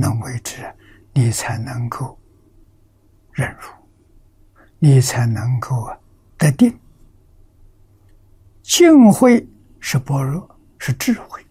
能为之，你才能够忍辱，你才能够得定。净慧是般若，是智慧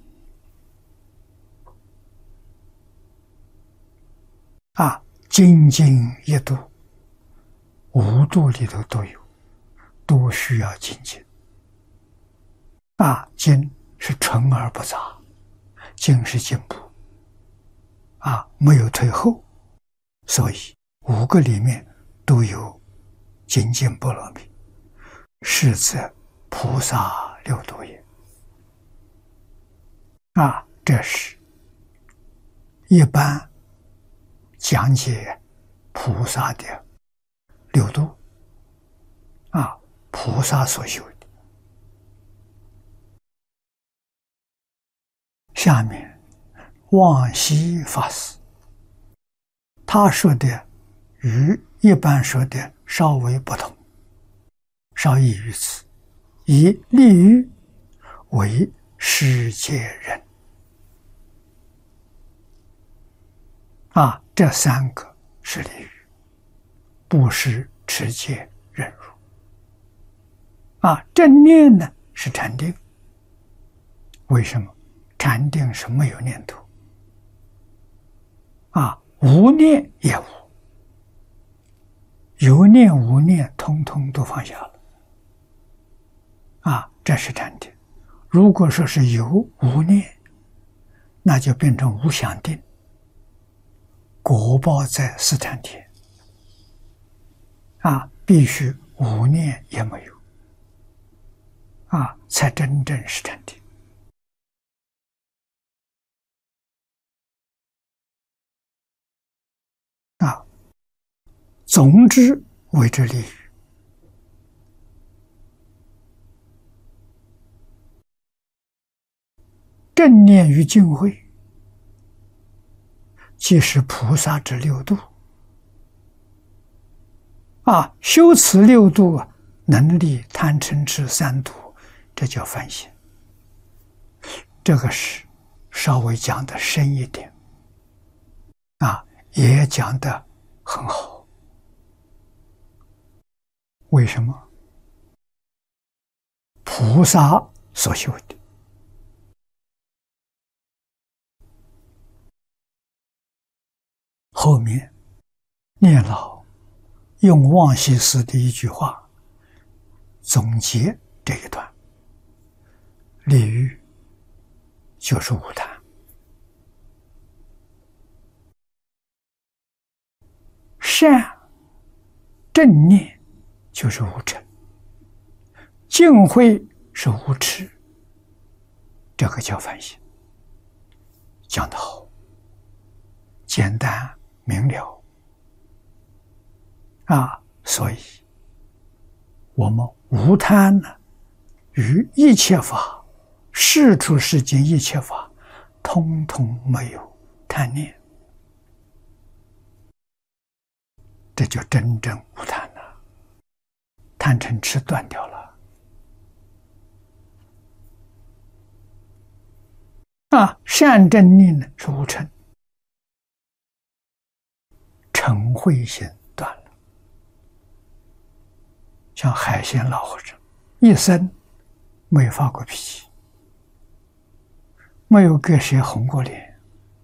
啊，精进一度，五度里头都有，都需要精进啊。精是纯而不杂，精是进步啊，没有退后，所以五个里面都有精进波罗蜜，是则菩萨六度也啊。这是一般讲解菩萨的六度啊，菩萨所修的。下面望西法师他说的与一般说的稍微不同，稍异于此，以利欲为世界人啊，这三个是利欲，布施、持戒、忍辱啊。正念呢是禅定，为什么？禅定是没有念头啊，无念也无，有念无念通通都放下了啊，这是禅定。如果说是有无念，那就变成无想定，果报在四禅天啊，必须无念也没有啊，才真正是禅定啊。总之为之利欲，正念与净慧，即是菩萨之六度啊。修此六度啊，能力贪嗔痴三毒，这叫梵行。这个是稍微讲的深一点啊，也讲的很好。为什么？菩萨所修的后面念老用望西师的一句话总结这一段，利欲就是无贪，善正念就是无嗔，净慧是无痴，这个叫梵行。讲得好，简单明了啊。所以我们无贪呢，于一切法，世出世间一切法，通通没有贪念，这就真正无贪了，贪嗔痴断掉了啊。善正念呢是无嗔，嗔恚心断了。像海鲜老和尚一生没有发过脾气，没有给谁红过脸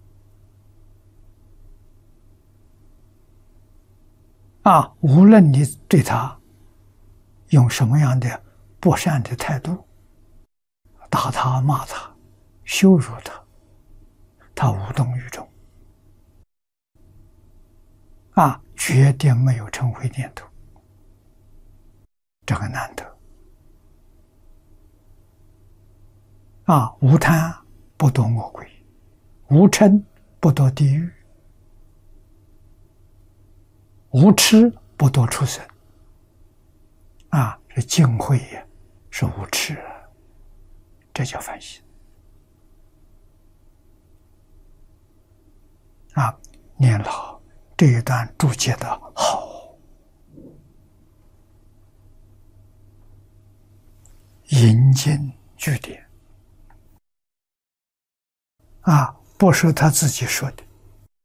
啊。无论你对他用什么样的不善的态度，打他、骂他、羞辱他，他无动于衷啊，绝对没有嗔恚念头。这个难得啊！无贪不堕恶鬼，无嗔不堕地狱，无痴不堕畜生啊！这净慧也是无痴，这叫梵行啊！念老这一段注解的好。引经据典啊，不是他自己说的，